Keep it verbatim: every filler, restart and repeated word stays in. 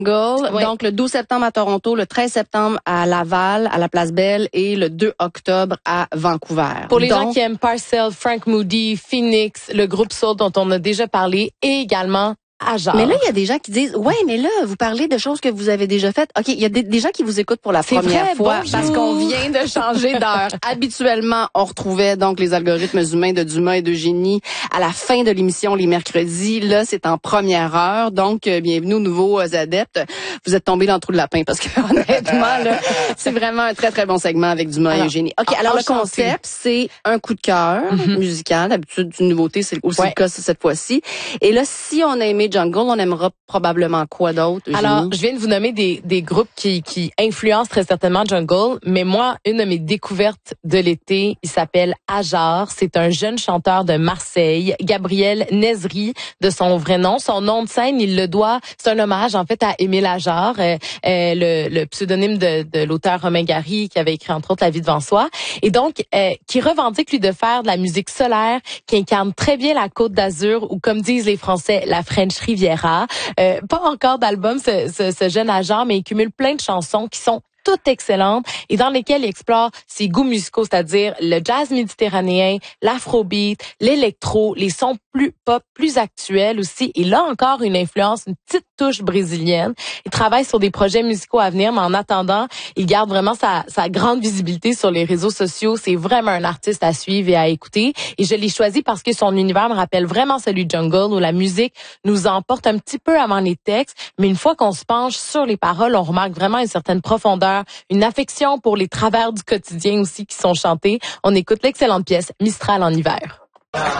Oui. Donc, le douze septembre à Toronto, le treize septembre à Laval, à la Place Belle, et le deux octobre à Vancouver. Pour les Donc, gens qui aiment Parcell, Frank Moody, Phoenix, le groupe Soul dont on a déjà parlé, et également Ajar. Mais là, il y a des gens qui disent, ouais, mais là, vous parlez de choses que vous avez déjà faites. OK, il y a des, des gens qui vous écoutent pour la première vrai, fois bonjour. parce qu'on vient de changer d'heure. Habituellement, on retrouvait donc les algorithmes humains de Dumas et d'Eugénie à la fin de l'émission les mercredis. Là, c'est en première heure. Donc, euh, bienvenue aux nouveaux adeptes. Vous êtes tombés dans le trou de lapin parce que honnêtement, là, c'est vraiment un très, très bon segment avec Dumas alors, et Eugénie. OK, alors le concept, c'est un coup de cœur mm-hmm. musical. D'habitude, une nouveauté, c'est aussi ouais. le cas cette fois-ci. Et là, si on a aimé Jungle, on aimera probablement quoi d'autre, Eugénie? Alors, je viens de vous nommer des, des groupes qui, qui influencent très certainement Jungle, mais moi, une de mes découvertes de l'été, il s'appelle Ajar. C'est un jeune chanteur de Marseille, Gabriel Nezri, de son vrai nom. Son nom de scène, il le doit, c'est un hommage en fait à Émile Ajar, euh, euh, le, le pseudonyme de, de l'auteur Romain Gary qui avait écrit entre autres La vie devant soi. Et donc, euh, qui revendique lui de faire de la musique solaire, qui incarne très bien la Côte d'Azur, ou comme disent les Français, la French Riviera. Euh, pas encore d'album, ce, ce, ce jeune agent, mais il cumule plein de chansons qui sont toutes excellentes et dans lesquelles il explore ses goûts musicaux, c'est-à-dire le jazz méditerranéen, l'afrobeat, l'électro, les sons plus pop, plus actuels aussi. Et là encore, une influence, une petite touche brésilienne. Il travaille sur des projets musicaux à venir, mais en attendant, il garde vraiment sa, sa grande visibilité sur les réseaux sociaux. C'est vraiment un artiste à suivre et à écouter. Et je l'ai choisi parce que son univers me rappelle vraiment celui de Jungle, où la musique nous emporte un petit peu avant les textes, mais une fois qu'on se penche sur les paroles, on remarque vraiment une certaine profondeur, une affection pour les travers du quotidien aussi qui sont chantés. On écoute l'excellente pièce Mistral en hiver.